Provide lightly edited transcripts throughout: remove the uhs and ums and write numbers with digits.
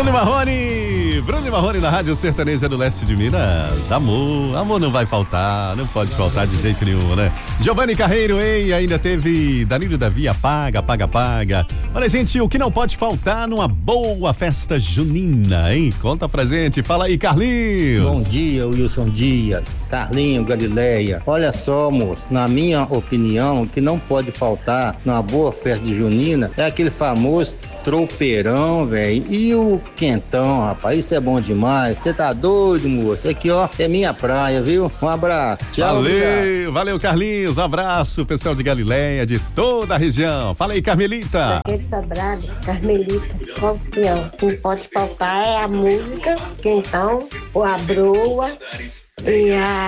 Bruno e Marrone na Rádio Sertaneja do Leste de Minas. Amor não vai faltar, não pode faltar de jeito nenhum, né? Giovanni Carreiro, ainda teve Danilo Davi, apaga. Olha, gente, o que não pode faltar numa boa festa junina, hein? Conta pra gente, fala aí, Carlinhos. Bom dia, Wilson Dias, Carlinho, Galileia. Olha só, moço, na minha opinião, o que não pode faltar numa boa festa junina é aquele famoso tropeirão, velho, e o quentão, rapaz, isso é bom demais. Você tá doido, moço? Aqui, ó, é minha praia, viu? Um abraço, tchau. Valeu, Carlinhos, um abraço, pessoal de Galileia, de toda a região. Fala aí, Carmelita. Ele tá bravo, Carmelita, campeão. O que não pode faltar é a música, quentão, a broa e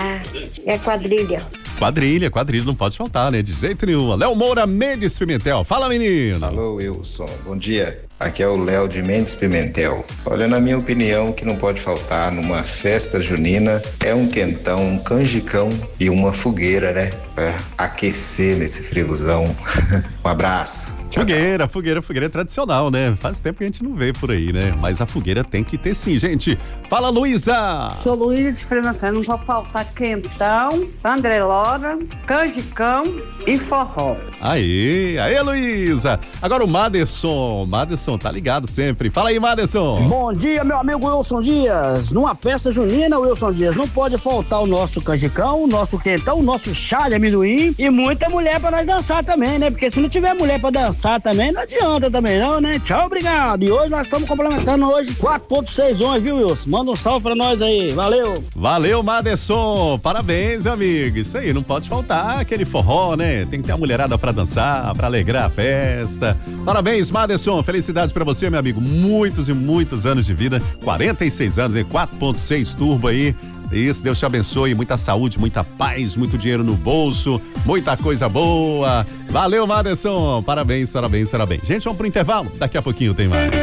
a quadrilha. Quadrilha, não pode faltar, né? De jeito nenhum. Léo Moura, Mendes Pimentel. Fala, menino. Alô, Wilson. Bom dia. Aqui é o Léo de Mendes Pimentel. Olha, na minha opinião, o que não pode faltar numa festa junina é um quentão, um canjicão e uma fogueira, né? Pra aquecer nesse friozão. Um abraço. Fogueira tradicional, né? Faz tempo que a gente não vê por aí, né? Mas a fogueira tem que ter sim, gente. Fala, Luísa! Sou Luísa de França, não pode faltar quentão, andrelora, canjicão e forró. Aí, Luísa! Agora o Maderson, tá ligado sempre. Fala aí, Maderson! Bom dia, meu amigo Wilson Dias. Numa festa junina, Wilson Dias, não pode faltar o nosso canjicão, o nosso quentão, o nosso chá de amendoim e muita mulher pra nós dançar também, né? Porque se não tiver mulher pra dançar também, não adianta também não, né? Tchau, obrigado. E hoje nós estamos complementando hoje 4.6 onças, viu, Wilson? Manda um salve pra nós aí, valeu, Maderson, parabéns, meu amigo, isso aí, não pode faltar aquele forró, né? Tem que ter a mulherada pra dançar, pra alegrar a festa. Parabéns, Maderson, felicidades pra você, meu amigo, muitos e muitos anos de vida, 46 anos, 4.6 turbo aí. Isso, Deus te abençoe, muita saúde, muita paz, muito dinheiro no bolso, muita coisa boa. Valeu, Maderson, parabéns. Gente, vamos pro intervalo, daqui a pouquinho tem mais.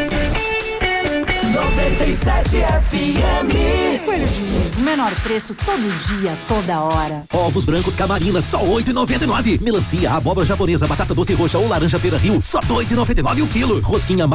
97 FM. Coelho Diniz, menor preço todo dia, toda hora. Ovos brancos Camarina, só R$8,99. Melancia, abóbora japonesa, batata doce roxa ou laranja Pera Rio, só R$2,99 o quilo. Rosquinha